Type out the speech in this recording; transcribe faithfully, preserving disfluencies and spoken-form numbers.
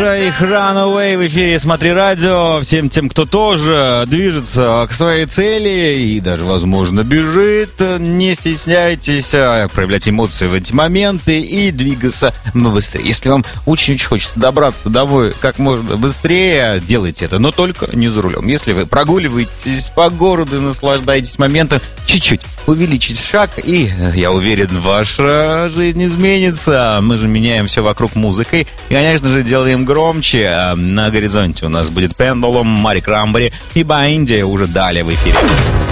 утро, их Runaway в эфире «Смотри радио». Всем тем, кто тоже движется к своей цели и даже, возможно, бежит, не стесняйтесь проявлять эмоции в эти моменты и двигаться быстрее. Если вам очень-очень хочется добраться домой как можно быстрее, делайте это, но только не за рулем. Если вы прогуливаетесь по городу и наслаждаетесь моментом, чуть-чуть увеличить шаг, и, я уверен, ваша жизнь изменится. Мы же меняем все вокруг музыкой. И, конечно же, делаем громче. На горизонте у нас будет Pendulum, Мари Крамбери и Баинди уже далее в эфире.